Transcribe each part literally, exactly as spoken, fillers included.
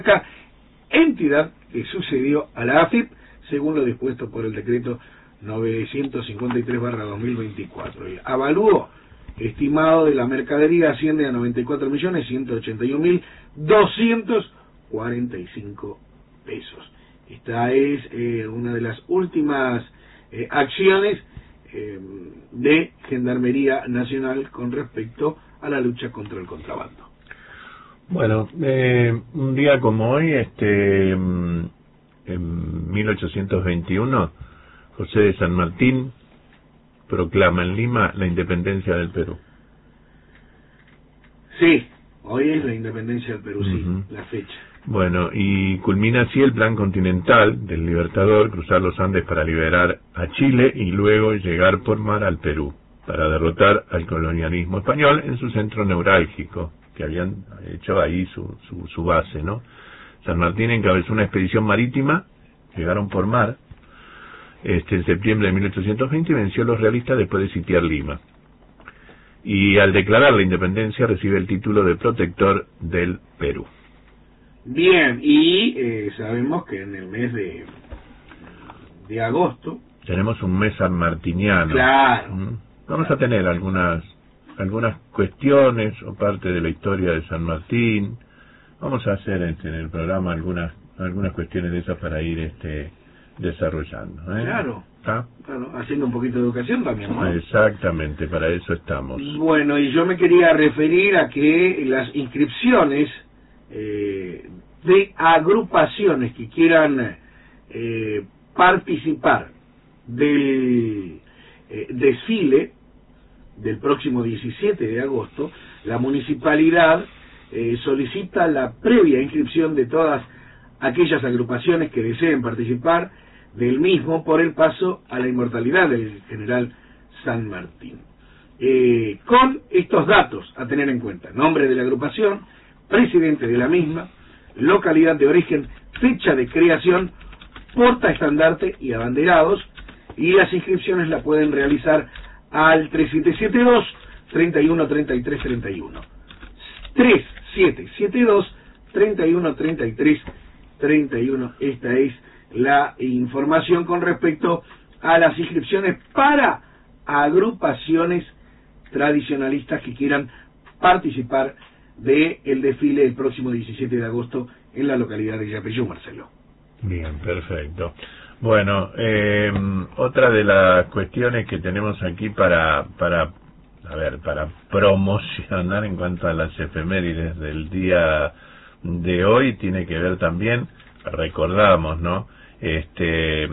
esta entidad que sucedió a la A F I P según lo dispuesto por el decreto novecientos cincuenta y tres barra dos mil veinticuatro. El avalúo estimado de la mercadería asciende a noventa y cuatro millones ciento ochenta y un mil doscientos cuarenta y cinco pesos. Esta es eh, una de las últimas eh, acciones eh, de Gendarmería Nacional con respecto a la lucha contra el contrabando. Bueno, eh, un día como hoy, este, en mil ochocientos veintiuno, José de San Martín proclama en Lima la independencia del Perú. Sí, hoy es la independencia del Perú, sí, uh-huh. La fecha. Bueno, y culmina así el plan continental del Libertador, cruzar los Andes para liberar a Chile y luego llegar por mar al Perú, para derrotar al colonialismo español en su centro neurálgico, que habían hecho ahí su, su, su base, ¿no? San Martín encabezó una expedición marítima, llegaron por mar, este, en septiembre de mil ochocientos veinte, y venció a los realistas después de sitiar Lima. Y al declarar la independencia recibe el título de protector del Perú. Bien, y eh, sabemos que en el mes de, de agosto... tenemos un mes sanmartiniano. Claro. ¿Mm? Vamos a tener algunas algunas cuestiones o parte de la historia de San Martín. Vamos a hacer este, en el programa algunas algunas cuestiones de esas para ir este desarrollando, ¿eh? Claro, ¿Ah? claro, haciendo un poquito de educación también, ¿no? Exactamente, para eso estamos. Bueno, y yo me quería referir a que las inscripciones eh, de agrupaciones que quieran eh, participar del eh, desfile del próximo diecisiete de agosto, la municipalidad eh, solicita la previa inscripción de todas aquellas agrupaciones que deseen participar del mismo por el paso a la inmortalidad del general San Martín. Eh, con estos datos a tener en cuenta: nombre de la agrupación, presidente de la misma, localidad de origen, fecha de creación, portaestandarte y abanderados, y las inscripciones la pueden realizar al tres siete siete dos, treinta y uno, treinta y tres, treinta y uno. tres siete siete dos, treinta y uno, treinta y tres, treinta y uno. Esta es la información con respecto a las inscripciones para agrupaciones tradicionalistas que quieran participar del desfile el próximo diecisiete de agosto en la localidad de Yapeyú, Marcelo. Bien, perfecto. Bueno, eh, otra de las cuestiones que tenemos aquí para, para, a ver, para promocionar en cuanto a las efemérides del día de hoy tiene que ver también, recordamos, ¿no? Este,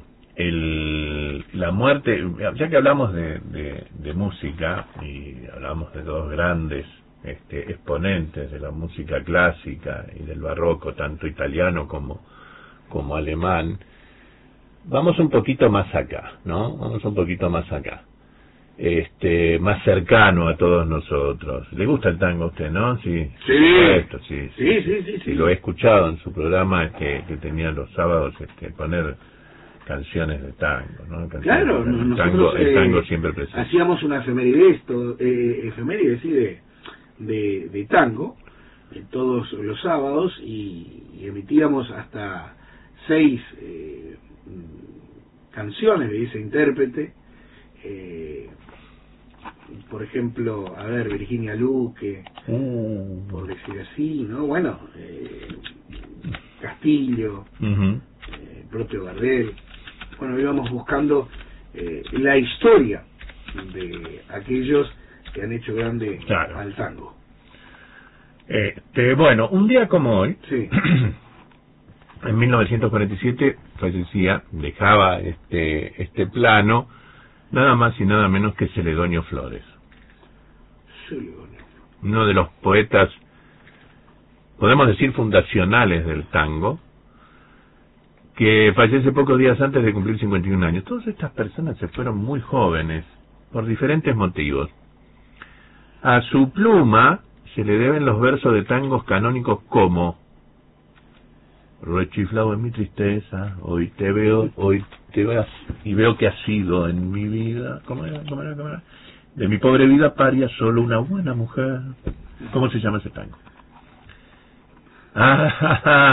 el, la muerte, ya que hablamos de, de, de música y hablamos de dos grandes este, exponentes de la música clásica y del barroco, tanto italiano como, como alemán, vamos un poquito más acá, ¿no? Vamos un poquito más acá. Este, más cercano a todos nosotros. ¿Le gusta el tango a usted, no? Sí. Sí. Esto, sí, sí, sí, sí, sí, sí, sí. Lo he escuchado en su programa que, que tenía los sábados este, poner canciones de tango, ¿no? Canciones claro, de tango. nosotros Tango, el tango eh, siempre presente. hacíamos una efeméride, eh, efeméride sí, de, de, de tango eh, todos los sábados y, y emitíamos hasta seis eh, canciones de ese intérprete. Eh, por ejemplo, a ver, Virginia Luque, uh. por decir así, ¿no? Bueno, eh, Castillo, uh-huh. eh, propio Gardel. Bueno, íbamos buscando eh, la historia de aquellos que han hecho grande claro. al tango. Este, bueno, un día como hoy, sí. en mil novecientos cuarenta y siete, fallecía, dejaba este, este plano, nada más y nada menos que Celedonio Flores. Celedonio. Uno de los poetas, podemos decir, fundacionales del tango, que fallece pocos días antes de cumplir cincuenta y un años. Todas estas personas se fueron muy jóvenes, por diferentes motivos. A su pluma se le deben los versos de tangos canónicos como rechiflado en mi tristeza, hoy te veo, hoy te veo y veo que ha sido en mi vida, ¿cómo era? ¿Cómo era? ¿Cómo era? De mi pobre vida paria solo una buena mujer. ¿Cómo se llama ese tango? Ah,